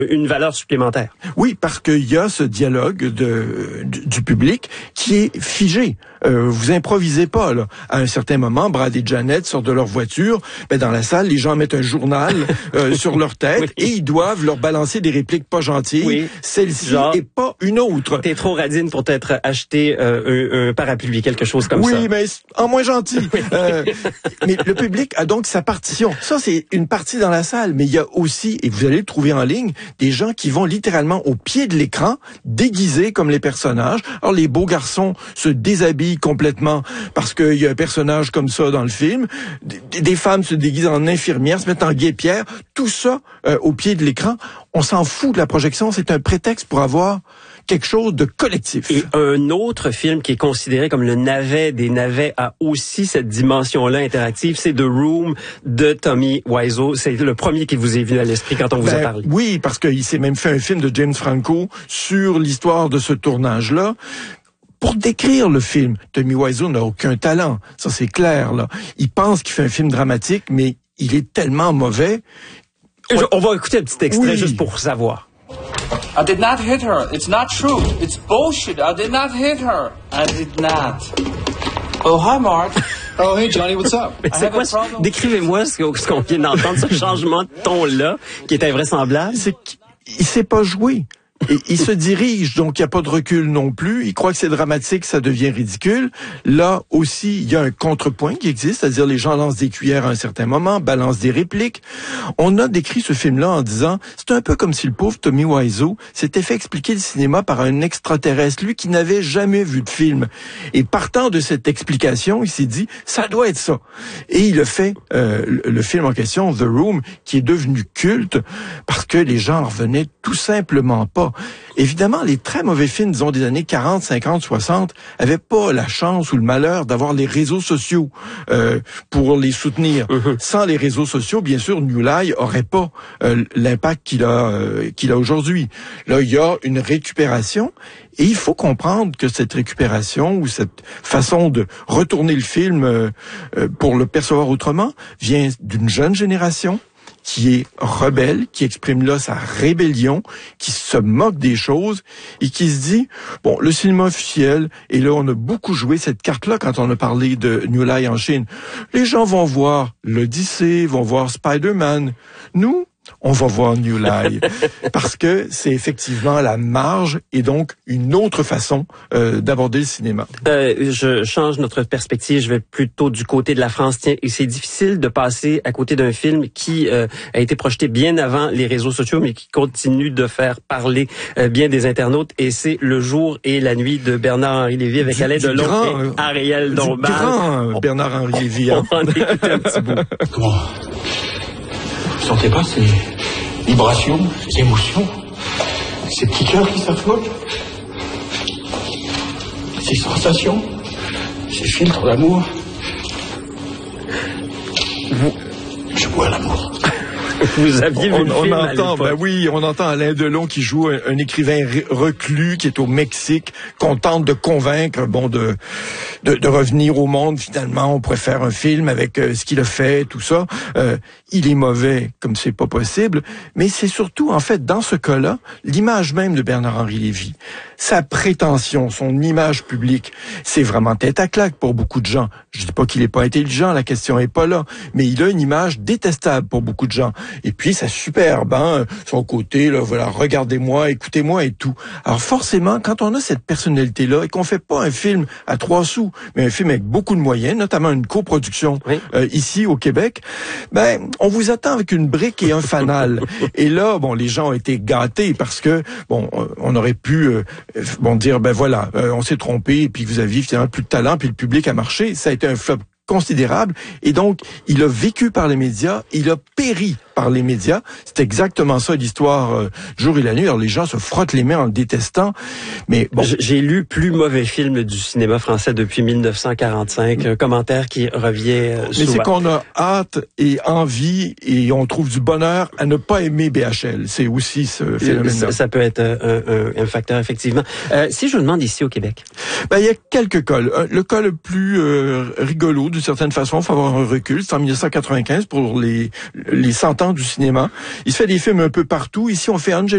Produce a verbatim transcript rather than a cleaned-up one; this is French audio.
une valeur supplémentaire. Oui, parce qu'il y a ce dialogue de, du, du public qui est figé. Euh, vous improvisez pas, là. À un certain moment, Brad et Janet sortent de leur voiture. Ben, dans la salle, les gens mettent un journal euh, sur leur tête oui. et ils doivent leur balancer des répliques pas gentilles. Oui. Celle-ci Genre, et pas une autre. T'es trop radine pour t'être acheté euh, un, un parapluie, quelque chose comme oui, ça. Oui, mais en moins gentil. euh, mais le public a donc sa partition. Ça, c'est une partie dans la salle. Mais il y a aussi, et vous allez le trouver en ligne, des gens qui vont littéralement au pied de l'écran, déguisés comme les personnages. Alors, les beaux garçons se déshabillent complètement parce qu'il y a un personnage comme ça dans le film. Des, des femmes se déguisent en infirmières, se mettent en guêpière. Tout ça euh, au pied de l'écran. On s'en fout de la projection. C'est un prétexte pour avoir quelque chose de collectif. Et un autre film qui est considéré comme le navet des navets a aussi cette dimension-là interactive, c'est The Room de Tommy Wiseau. C'est le premier qui vous est venu à l'esprit quand on vous ben, a parlé. Oui, parce qu'il s'est même fait un film de James Franco sur l'histoire de ce tournage-là. Pour décrire le film, Tommy Wiseau n'a aucun talent. Ça, c'est clair, là. Il pense qu'il fait un film dramatique, mais il est tellement mauvais. Je, on va écouter un petit extrait oui. juste pour savoir. I did not hit her. It's not true. It's bullshit. I did not hit her. I did not. Oh, hi, Mark. Oh, hey, Johnny, what's up? C'est quoi? Décrivez-moi ce qu'on vient d'entendre, ce changement de ton-là, qui est invraisemblable. C'est qu'il sait pas jouer. Et il se dirige, donc il n'y a pas de recul non plus. Il croit que c'est dramatique, ça devient ridicule. Là aussi, il y a un contrepoint qui existe, c'est-à-dire les gens lancent des cuillères à un certain moment, balancent des répliques. On a décrit ce film-là en disant, c'est un peu comme si le pauvre Tommy Wiseau s'était fait expliquer le cinéma par un extraterrestre, lui qui n'avait jamais vu de film. Et partant de cette explication, il s'est dit, ça doit être ça. Et il a fait euh, le, le film en question, The Room, qui est devenu culte parce que les gens en revenaient tout simplement pas. Évidemment, les très mauvais films, disons, des années quarante, cinquante, soixante, avaient pas la chance ou le malheur d'avoir les réseaux sociaux euh, pour les soutenir. Mm-hmm. Sans les réseaux sociaux, bien sûr, New Lie aurait pas euh, l'impact qu'il a euh, qu'il a aujourd'hui. Là, il y a une récupération et il faut comprendre que cette récupération ou cette façon de retourner le film euh, euh, pour le percevoir autrement vient d'une jeune génération qui est rebelle, qui exprime là sa rébellion, qui se moque des choses et qui se dit, bon, le cinéma officiel, et là on a beaucoup joué cette carte-là quand on a parlé de New Lie en Chine. Les gens vont voir l'Odyssée, vont voir Spider-Man. Nous, on va voir New Lie parce que c'est effectivement la marge et donc une autre façon euh, d'aborder le cinéma. Euh, je change notre perspective, je vais plutôt du côté de la France. Tiens, et c'est difficile de passer à côté d'un film qui euh, a été projeté bien avant les réseaux sociaux, mais qui continue de faire parler euh, bien des internautes. Et c'est Le jour et la nuit de Bernard-Henri Lévy avec Alain Delon et euh, Ariel Dombal. Grand Bernard-Henri Lévy. Hein? On va en écouter un petit bout. Comment? Vous sentez pas ces vibrations, ces émotions, ces petits cœurs qui s'afflottent, ces sensations, ces filtres d'amour? Vous... Je bois l'amour. Vous aviez vu on, le on film entend, ben oui, on entend Alain Delon qui joue un, un écrivain reclus qui est au Mexique, qu'on tente de convaincre, bon, de, de, de revenir au monde. Finalement, on pourrait faire un film avec euh, ce qu'il a fait, tout ça. Euh, il est mauvais, comme c'est pas possible, mais c'est surtout, en fait, dans ce cas-là, l'image même de Bernard-Henri Lévy, sa prétention, son image publique, c'est vraiment tête à claque pour beaucoup de gens. Je dis pas qu'il est pas intelligent, la question est pas là, mais il a une image détestable pour beaucoup de gens. Et puis, c'est superbe, hein, son côté, là, voilà, regardez-moi, écoutez-moi et tout. Alors forcément, quand on a cette personnalité-là et qu'on fait pas un film à trois sous, mais un film avec beaucoup de moyens, notamment une coproduction oui. euh, ici au Québec, ben, on vous attend avec une brique et un fanal. Et là, bon, les gens ont été gâtés parce que, bon, on aurait pu, euh, bon, dire, ben voilà, euh, on s'est trompé et puis vous aviez finalement plus de talent puis le public a marché. Ça a été un flop considérable et donc il a vécu par les médias, il a péri par les médias. C'est exactement ça l'histoire euh, jour et la nuit. Alors les gens se frottent les mains en le détestant, mais bon. J'ai lu plus mauvais film du cinéma français depuis mille neuf cent quarante-cinq, un commentaire qui revient euh, mais souvent. C'est qu'on a hâte et envie et on trouve du bonheur à ne pas aimer B H L. C'est aussi ce phénomène-là. Ça, ça peut être un, un, un facteur effectivement. Euh, si je vous demande ici au Québec, ben il y a quelques cas. Le cas le plus euh, rigolo d'une certaine façon, il faut avoir un recul. C'est en mille neuf cent quatre-vingt-quinze pour les les cent ans du cinéma. Il se fait des films un peu partout. Ici, on fait Angel